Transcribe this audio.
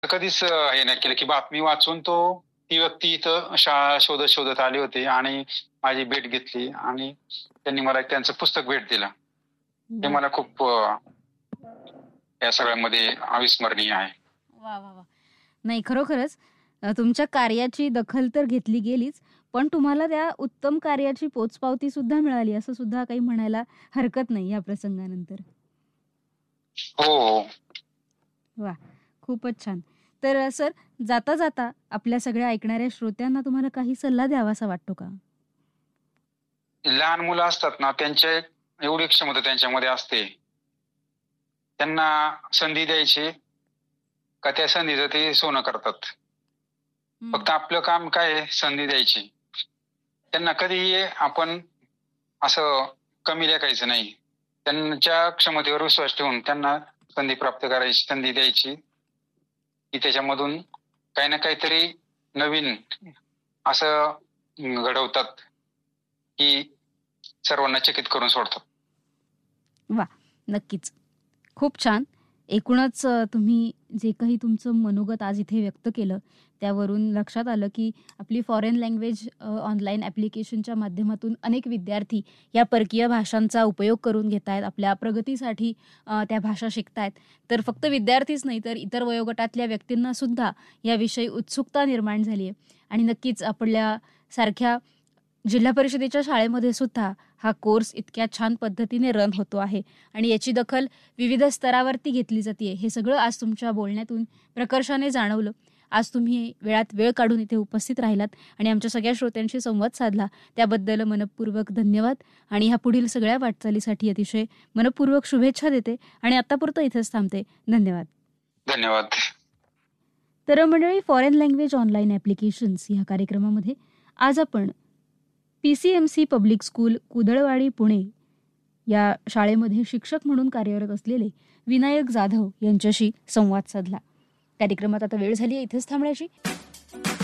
कधीच हे नाही केलं, की बातमी वाचून ती व्यक्ती इथं शाळा शोधत आली होती आणि माझी भेट घेतली आणि त्यांनी मला त्यांचं पुस्तक भेट दिलं. हे वा मला खूप या सगळ्यामध्ये अविस्मरणीय आहे. वा वा वा. नाही, खरोखरच तुमच्या कार्याची दखल तर घेतली गेलीच, पण तुम्हाला त्या उत्तम कार्याची पोचपावती सुद्धा मिळाली, असं सुद्धा काही म्हणायला हरकत नाही या प्रसंगानंतर. हो, हो. वाह! खूपच छान. तर सर, जाता-जाता आपल्या सगळ्या ऐकणाऱ्या श्रोत्यांना तुम्हाला काही सल्ला द्यावासा वाटतो का? लहान मुलं असतात ना, एवढी क्षमता त्यांच्यामध्ये असते. त्यांना संधी द्यायची का त्या संधीचं ते सोनं करतात. हं. फक्त आपलं काम काय आहे, संधी द्यायची. त्यांना कधीही आपण असं कमी लेखायचं नाही. त्यांच्या क्षमतेवर विश्वास ठेवून त्यांना संधी प्राप्त करायची, संधी द्यायची, की त्याच्यामधून काही ना काहीतरी नवीन असं घडवतात, की सर्वांना चकित करून सोडतात. वाह! नक्कीच. खूप छान. एकूणच तुम्ही जे काही तुमचं मनोगत आज इथे व्यक्त केलं, त्यावरून लक्षात आलं, की आपली फॉरेन लँग्वेज ऑनलाईन ॲप्लिकेशनच्या माध्यमातून अनेक विद्यार्थी या परकीय भाषांचा उपयोग करून घेत आहेत. आपल्या प्रगतीसाठी त्या भाषा शिकतायत. तर फक्त विद्यार्थीच नाही, तर इतर वयोगटातल्या व्यक्तींनासुद्धा याविषयी उत्सुकता निर्माण झाली आहे. आणि नक्कीच आपल्यासारख्या जिल्हा परिषदेच्या शाळेमध्ये सुद्धा हा कोर्स इतक्या छान पद्धतीने रन होतो आहे आणि याची दखल विविध स्तरावरती घेतली जाते. हे सगळं आज तुमच्या बोलण्यातून प्रकर्षाने जाणवलं. आज तुम्ही वेळात वेळ काढून इथे उपस्थित राहिलात आणि आमच्या सगळ्या श्रोत्यांशी संवाद साधला. त्याबद्दल मनःपूर्वक धन्यवाद आणि ह्या पुढील सगळ्या वाटचालीसाठी अतिशय मनःपूर्वक शुभेच्छा देते आणि आत्तापुरतं इथेच थांबते. धन्यवाद. धन्यवाद. तर मंडळी, फॉरेन लँग्वेज ऑनलाईन ॲप्लिकेशन्स ह्या कार्यक्रमामध्ये आज आपण PCMC पब्लिक स्कूल कुदळवाडी पुणे या शाळेमध्ये शिक्षक म्हणून कार्यरत असलेले विनायक जाधव यांच्याशी संवाद साधला. कार्यक्रमात आता वेळ झाली आहे इथेच थांबण्याची.